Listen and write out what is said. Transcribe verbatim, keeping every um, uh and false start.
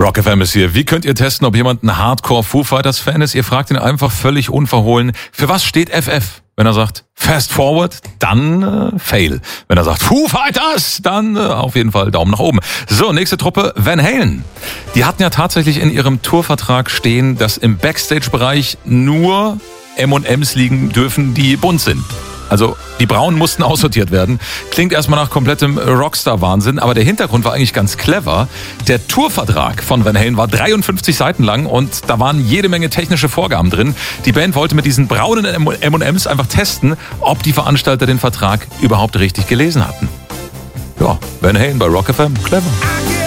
Rock F M ist hier. Wie könnt ihr testen, ob jemand ein Hardcore-Foo Fighters-Fan ist? Ihr fragt ihn einfach völlig unverhohlen, für was steht F F? Wenn er sagt Fast Forward, dann äh, Fail. Wenn er sagt Foo Fighters, dann äh, auf jeden Fall Daumen nach oben. So, nächste Truppe, Van Halen. Die hatten ja tatsächlich in ihrem Tourvertrag stehen, dass im Backstage-Bereich nur M und M's liegen dürfen, die bunt sind. Also die Braunen mussten aussortiert werden. Klingt erstmal nach komplettem Rockstar-Wahnsinn, aber der Hintergrund war eigentlich ganz clever. Der Tourvertrag von Van Halen war dreiundfünfzig Seiten lang und da waren jede Menge technische Vorgaben drin. Die Band wollte mit diesen braunen M und M's einfach testen, ob die Veranstalter den Vertrag überhaupt richtig gelesen hatten. Ja, Van Halen bei Rock F M, clever.